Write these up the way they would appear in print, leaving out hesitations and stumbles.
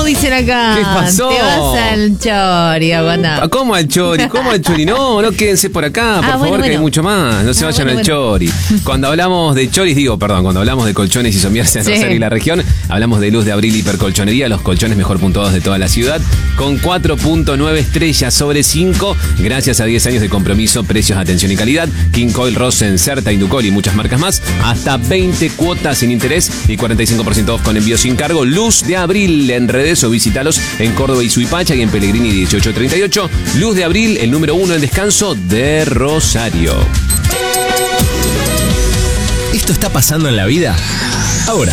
dicen acá. ¿Qué pasó? Te vas al Chori, aguanta. ¿Cómo al Chori? ¿Cómo al Chori? No, quédense por acá, por favor, bueno. que hay mucho más. No se vayan al Chori. Cuando hablamos de choris, cuando hablamos de colchones y somiarse en Rosario y la región, hablamos de Luz de Abril Hipercolchonería, los colchones mejor puntuados de toda la ciudad, con 4.9 estrellas sobre 5, gracias a 10 años de compromiso, precios, atención y calidad. King Coil, Rosen, Certa, Inducol y muchas marcas más. Hasta 20 cuotas sin interés y 45% off con envío sin cargo. Luz de Abril en redes o visítalos en Córdoba y Suipacha y en Pellegrini 1838. Luz de Abril, el número 1 en descanso de Rosario. ¿Esto está pasando en la vida? Ahora.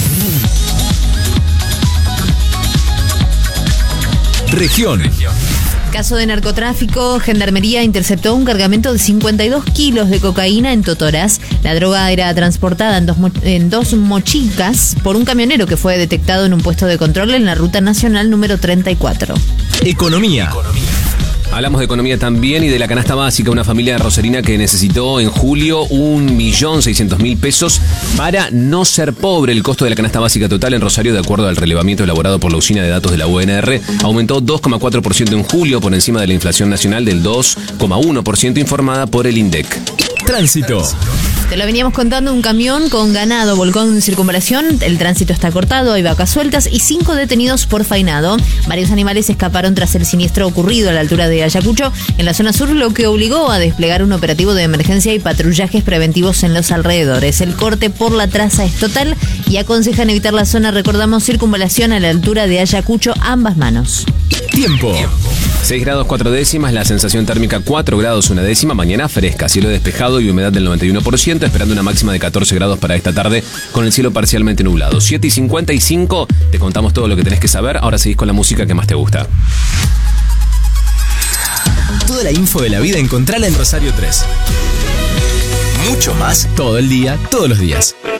Región. Caso de narcotráfico, Gendarmería interceptó un cargamento de 52 kilos de cocaína en Totoras. La droga era transportada en dos mochicas por un camionero que fue detectado en un puesto de control en la ruta nacional número 34. Economía. Hablamos de economía también y de la canasta básica, una familia rosarina que necesitó en julio 1.600.000 pesos para no ser pobre. El costo de la canasta básica total en Rosario, de acuerdo al relevamiento elaborado por la usina de datos de la UNR, aumentó 2,4% en julio por encima de la inflación nacional del 2,1% informada por el INDEC. Tránsito. Te lo veníamos contando, un camión con ganado volcó en circunvalación, el tránsito está cortado, hay vacas sueltas y 5 detenidos por fainado. Varios animales escaparon tras el siniestro ocurrido a la altura de Ayacucho, en la zona sur, lo que obligó a desplegar un operativo de emergencia y patrullajes preventivos en los alrededores. El corte por la traza es total y aconsejan evitar la zona, recordamos, circunvalación a la altura de Ayacucho, ambas manos. Tiempo. 6 grados 4 décimas, la sensación térmica 4 grados 1 décima, mañana fresca, cielo despejado y humedad del 91%, esperando una máxima de 14 grados para esta tarde con el cielo parcialmente nublado. 7:55, te contamos todo lo que tenés que saber, ahora seguís con la música que más te gusta. Toda la info de la vida encontrala en Rosario 3. Mucho más todo el día, todos los días.